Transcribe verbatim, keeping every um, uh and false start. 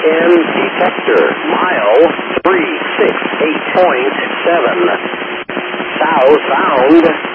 N detector. Mile three six eight point seven. Southbound